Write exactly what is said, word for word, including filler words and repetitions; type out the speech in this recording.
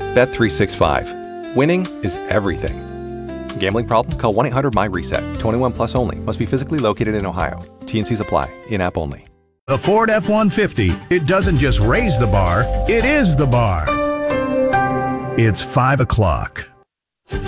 Bet three sixty-five. Winning is everything. Gambling problem? Call one eight hundred my reset. twenty-one plus only. Must be physically located in Ohio. T and Cs apply. In-app only. The Ford F one fifty. It doesn't just raise the bar, it is the bar. It's five o'clock.